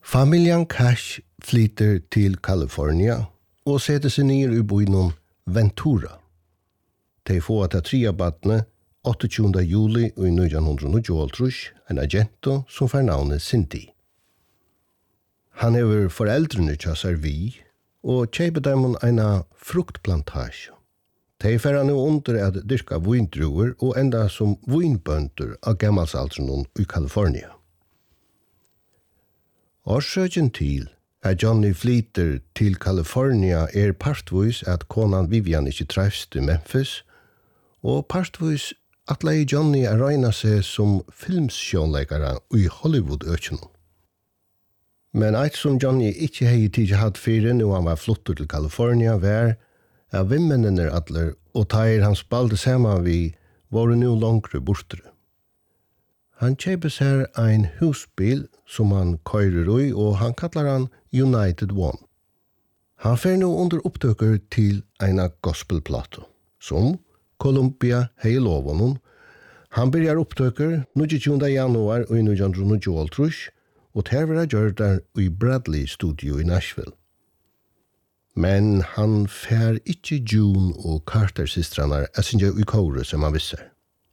Familjen Cash flyter til California og setter seg ned i byen Ventura. De får at trea badne 28. juli i 1928 en agento som får navnet Cindy. Han hever foreldrene til seg vi og kjøper dem en fruktplantasje. De får nå under at dyrka vindruer og enda som vinbønder av gammalsalderen i California. Årsøken til at Johnny flyter til California partvis at konan Vivian ikke trefst i Memphis, og partvis at leie Johnny regner seg som filmsjånleggere i Hollywood-økene. Men et som Johnny ikke hei tidlig hatt fire når han var flottet til California var at vimmennene atler og tager hans balde sammen vi var nå langere bortere. Han kjøper seg en husbil som han køyrer i, og han kallar han United One. Han fer nå under opptøker til en gospelplato, som Columbia hei loven. Han begynner opptøker 29. januar i 1928, og ter var gjør der i Bradley Studio i Nashville. Men han fer ikke June og Carter-systrene synes i kåret som han visser.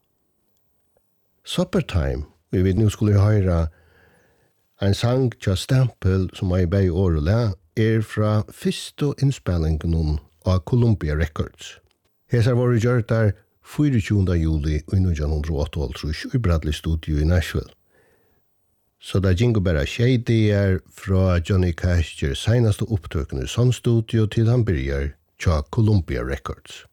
Suppertime, vi vet nu skulle høre en sang til Stempel som er bei årele, fra første innspillingen av Columbia Records. Hesar var gjort der 24. juli i 1928 i Bradley Studio i Nashville. Så det gikk bare skjeidier fra Johnny Cash seneste opptøkene i sånn studio til han begynner til Columbia Records.